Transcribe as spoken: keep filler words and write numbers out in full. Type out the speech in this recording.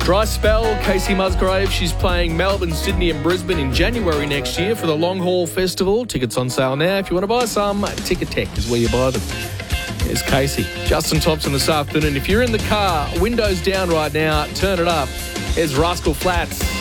Dry spell, Casey Musgrave. She's playing Melbourne, Sydney and Brisbane in January next year for the Long Haul Festival. Tickets on sale now. If you want to buy some, Ticketek is where you buy them. There's Casey. Justin Thompson this afternoon. If you're in the car, windows down right now, turn it up. There's Rascal Flatts.